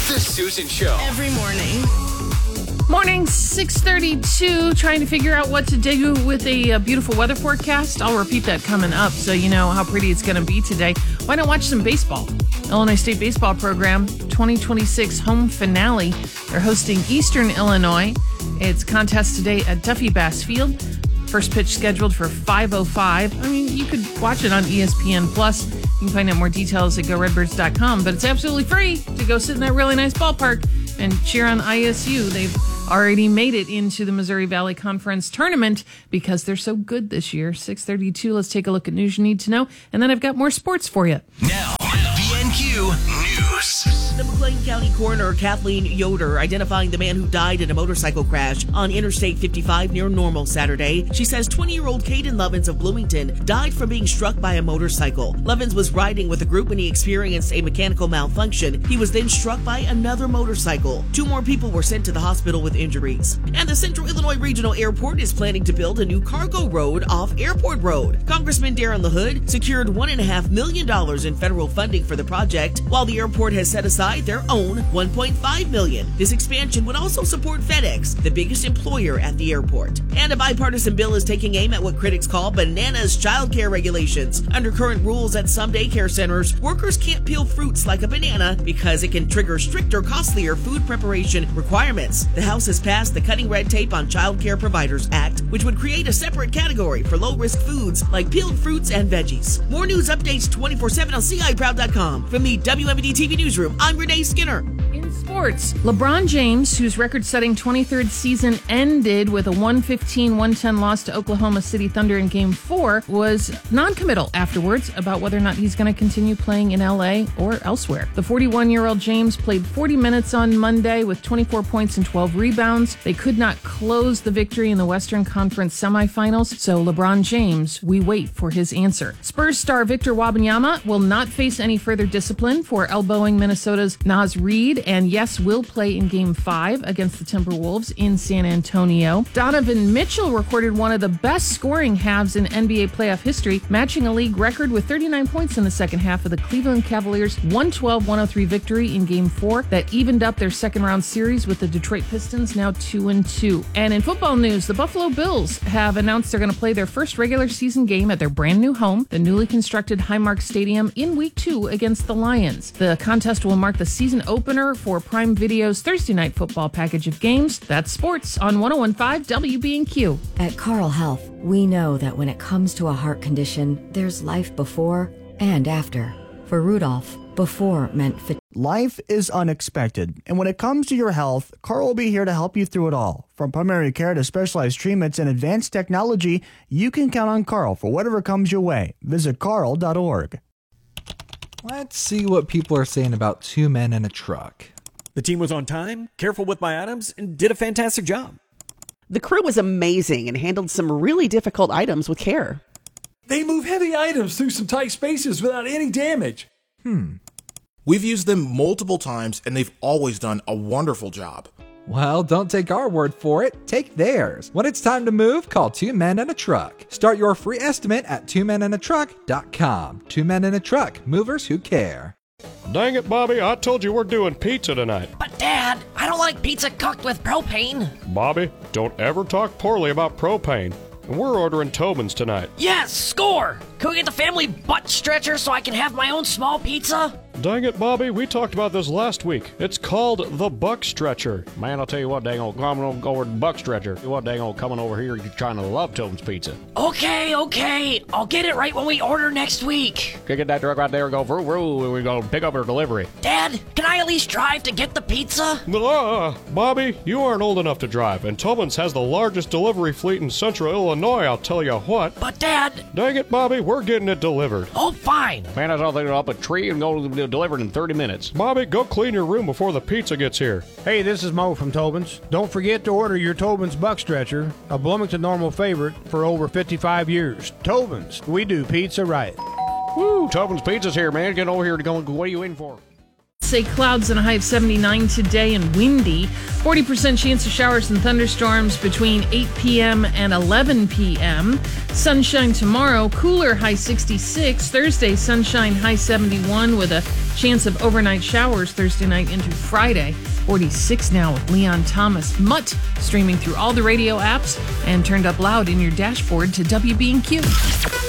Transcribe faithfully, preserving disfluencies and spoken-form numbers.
The Susan Show. Every morning. Morning, six thirty-two, trying to figure out what to do with a, a beautiful weather forecast. I'll repeat that coming up so you know how pretty it's going to be today. Why not watch some baseball? Illinois State baseball program, twenty twenty-six home finale. They're hosting Eastern Illinois. It's contest today at Duffy Bass Field. First pitch scheduled for five oh five. I mean, you could watch it on E S P N Plus. You can find out more details at go redbirds dot com, but it's absolutely free to go sit in that really nice ballpark and cheer on I S U. They've already made it into the Missouri Valley Conference tournament because they're so good this year. six thirty-two, let's take a look at news you need to know, and then I've got more sports for you. Now, V N Q News. The McLean County coroner Kathleen Yoder identifying the man who died in a motorcycle crash on Interstate fifty-five near Normal Saturday. She says twenty-year-old Caden Lovins of Bloomington died from being struck by a motorcycle. Lovins was riding with a group when he experienced a mechanical malfunction. He was then struck by another motorcycle. Two more people were sent to the hospital with injuries. And the Central Illinois Regional Airport is planning to build a new cargo road off Airport Road. Congressman Darren LaHood secured one point five million dollars in federal funding for the project, while the airport has set aside their own one point five million dollars. This expansion would also support FedEx, the biggest employer at the airport. And a bipartisan bill is taking aim at what critics call bananas childcare regulations. Under current rules at some daycare centers, workers can't peel fruits like a banana because it can trigger stricter, costlier food preparation requirements. The House has passed the Cutting Red Tape on Child Care Providers Act, which would create a separate category for low-risk foods like peeled fruits and veggies. More news updates twenty-four seven on C I proud dot com. From the W M D T V Newsroom, I'm Renee Skinner. In sports, LeBron James, whose record-setting twenty-third season ended with a one fifteen one ten loss to Oklahoma City Thunder in Game four, was non-committal afterwards about whether or not he's going to continue playing in L A or elsewhere. The forty-one-year-old James played forty minutes on Monday with twenty-four points and twelve rebounds. They could not close the victory in the Western Conference semifinals, so LeBron James, we wait for his answer. Spurs star Victor Wembanyama will not face any further discipline for elbowing Minnesota's Naz Reid, and yes, will play in Game five against the Timberwolves in San Antonio. Donovan Mitchell recorded one of the best scoring halves in N B A playoff history, matching a league record with thirty-nine points in the second half of the Cleveland Cavaliers' one twelve one oh three victory in Game four that evened up their second-round series with the Detroit Pistons now two and two. And in football news, the Buffalo Bills have announced they're going to play their first regular season game at their brand-new home, the newly constructed Highmark Stadium, in Week two against the Lions. The contest will mark the season opener for Prime Video's Thursday Night Football package of games. That's sports on one oh one point five W B N Q. At Carl Health, we know that when it comes to a heart condition, there's life before and after. For Rudolph, before meant fit. Life is unexpected, and when it comes to your health, Carl will be here to help you through it all. From primary care to specialized treatments and advanced technology, you can count on Carl for whatever comes your way. Visit carl dot org. Let's see what people are saying about Two Men in a Truck. The team was on time, careful with my items, and did a fantastic job. The crew was amazing and handled some really difficult items with care. They move heavy items through some tight spaces without any damage. Hmm. We've used them multiple times, and they've always done a wonderful job. Well, don't take our word for it. Take theirs. When it's time to move, call Two Men in a Truck. Start your free estimate at two men in a truck dot com. Two Men in a Truck. Movers who care. Dang it, Bobby. I told you we're doing pizza tonight. But, Dad, I don't like pizza cooked with propane. Bobby, don't ever talk poorly about propane. And we're ordering Tobin's tonight. Yes, score! Can we get the family butt stretcher so I can have my own small pizza? Dang it, Bobby, we talked about this last week. It's called the Buck Stretcher. Man, I'll tell you what, dang old, coming over the Buck Stretcher. What, dang old, coming over here, you're trying to love Tobin's Pizza. Okay, okay, I'll get it right when we order next week. Can get that truck right there and go, vroom, vroom, we go pick up our delivery. Dad, can I at least drive to get the pizza? Uh, Bobby, you aren't old enough to drive, and Tobin's has the largest delivery fleet in Central Illinois, I'll tell you what. But, Dad... Dang it, Bobby, we're getting it delivered. Oh, fine. Man, I thought they'd up a tree and go delivered in thirty minutes. Bobby, go clean your room before the pizza gets here. Hey, this is Mo from Tobin's. Don't forget to order your Tobin's Buck Stretcher, a Bloomington Normal favorite for over fifty-five years. Tobin's, we do pizza right. Woo, Tobin's Pizza's here, man. Get over here to go. What are you in for? Say clouds and a high of seventy-nine today and windy. forty percent chance of showers and thunderstorms between eight p.m. and eleven p.m. Sunshine tomorrow, cooler high sixty-six. Thursday, sunshine high seventy-one with a Chance of overnight showers Thursday night into Friday. forty-six now with Leon Thomas. Mutt streaming through all the radio apps and turned up loud in your dashboard to W B and Q.